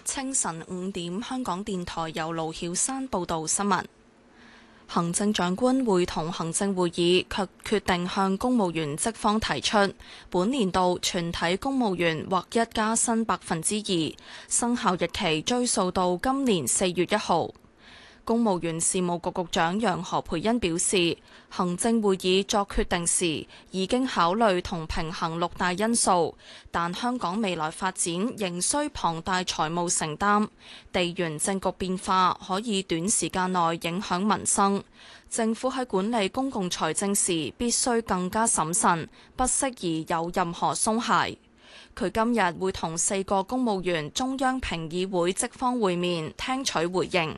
清晨5點，香港電台由盧曉山報道新聞。行政長官會同行政會議卻決定向公務員職方提出，本年度全體公務員劃一加薪2%，生效日期追溯到今年4月1號。公務員事務局局長楊何蓓茵表示，行政會議作決定時已經考慮同平衡6大因素，但香港未來發展仍需龐大財務承擔，地緣政局變化可以短時間內影響民生，政府喺管理公共財政時必須更加審慎，不適宜有任何鬆懈。佢今日會同4個公務員中央評議會職方會面，聽取回應。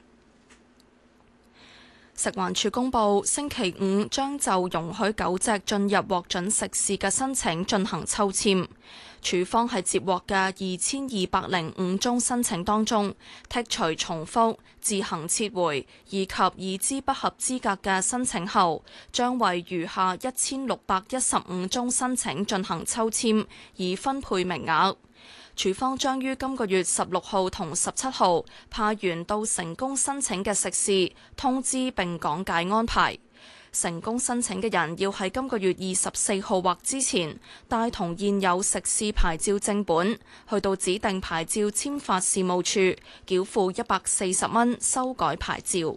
食環署公佈，星期5將就容許狗隻進入獲准食肆嘅申請進行抽籤。署方喺接獲嘅2205宗申請當中，剔除重複、自行撤回以及已知不合資格嘅申請後，將為餘下1615宗申請進行抽籤，以分配名額。署方將於今個月16號同17號派員到成功申請嘅食肆通知並講解安排。成功申請嘅人要喺今個月24號或之前帶同現有食肆牌照正本，去到指定牌照簽發事務處繳付140蚊修改牌照。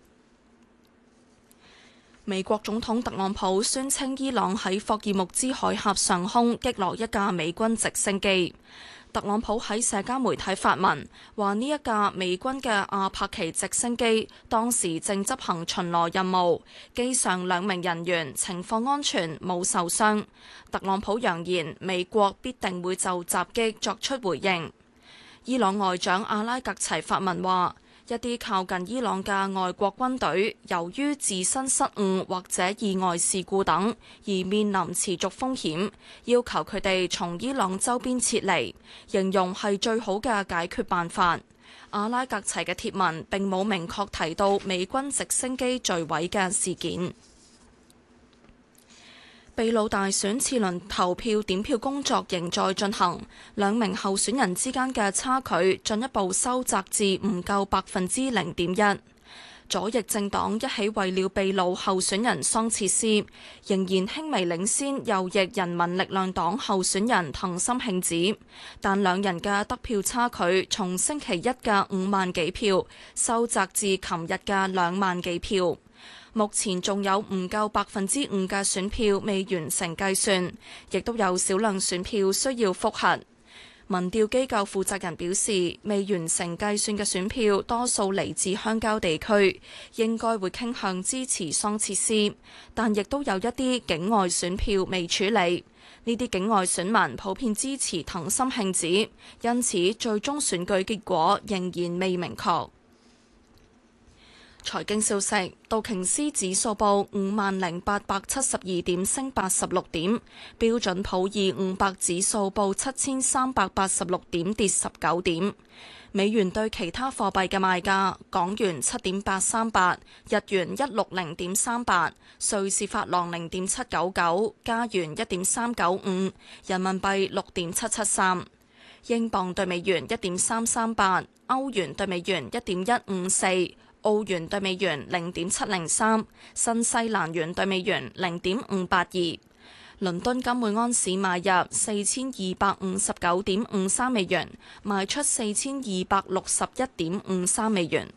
美國總統特朗普宣稱伊朗喺霍爾木茲海峽上空擊落一架美軍直升機。特朗普喺社交媒體發文，話呢一架美軍嘅阿帕奇直升機當時正執行巡邏任務，機上2名人員情況安全，冇受傷。特朗普揚言美國必定會就襲擊作出回應。伊朗外長阿拉格齊發文話，一啲靠近伊朗嘅外國軍隊，由於自身失誤或者意外事故等，而面臨持續風險，要求佢哋從伊朗周邊撤離，形容係最好嘅解決辦法。阿拉格齊嘅貼文並冇明確提到美軍直升機墜毀嘅事件。秘魯大選次輪投票點票工作仍在進行，2名候選人之間嘅差距進一步收窄至唔夠0.1%。左翼政黨一起為了秘魯候選人桑切斯，仍然輕微領先右翼人民力量黨候選人藤森慶子，但2人嘅得票差距從星期一嘅5萬幾票收窄至琴日嘅2萬幾票。目前仲有唔夠5%嘅選票未完成計算，亦都有少量選票需要複核。民調機構負責人表示，未完成計算嘅選票多數嚟自鄉郊地區，應該會傾向支持桑切斯，但亦都有一啲境外選票未處理。呢啲境外選民普遍支持藤森慶子，因此最終選舉結果仍然未明確。財經消息，道瓊斯指數報50,872點，升86點；標準普爾500指數報7386點，跌19點。美元對其他貨幣嘅賣價：港元7.838，日元160.38，瑞士法郎0.799，加元1.395，人民幣6.773，英鎊對美元1.338，歐元對美元1.154。澳元對美元0.703，新西蘭元對美元0.582。倫敦金每安士買入4259.53美元，賣出4261.53美元。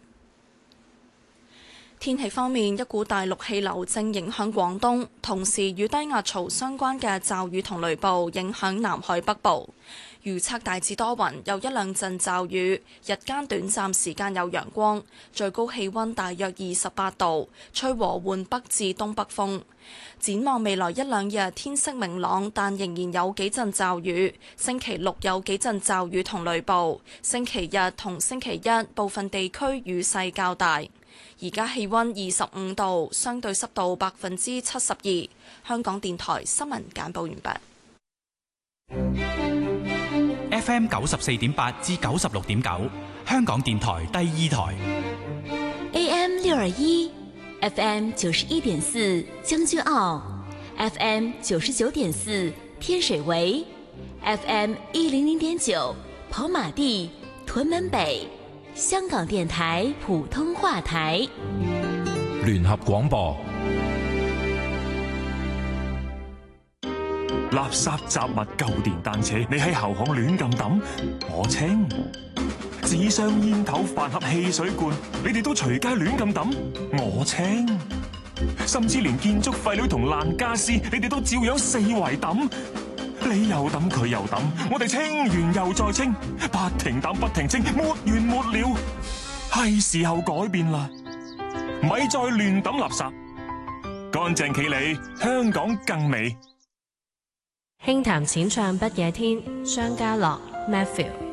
天氣方面，一股大陸氣流正影響廣東，同時與低壓槽相關嘅驟雨同雷暴影響南海北部。預測大致多雲，有一兩陣驟雨，日間短暫時間有陽光，最高氣溫大約28度，吹和緩北至東北風。展望未來一兩日天色明朗，但仍然有幾陣驟雨。星期六有幾陣驟雨同雷暴，星期日同星期一部分地區雨勢較大。而家氣溫25度，相對濕度72%。香港電台新聞簡報完畢。 FM 94.8至96.9，香港電台第2台。 AM 621， FM 91.4，將軍澳 ，FM 99.4，天水圍 ，FM 100.9，跑馬地、屯門北香港電台普通話台， 聯合廣播。 垃圾雜物、舊電單車，你喺後巷亂咁抌，我清；紙箱、煙頭、飯盒、汽水罐，你哋都隨街亂咁抌，我清；甚至連建築廢料同爛家私，你哋都照樣四圍抌。你又抌，佢又抌，我哋清完又再清，不停抌不停清，沒完沒了。係時候改變啦，咪再亂抌垃圾，乾淨企理，香港更美。 輕談淺唱不夜天，商家樂 Matthew。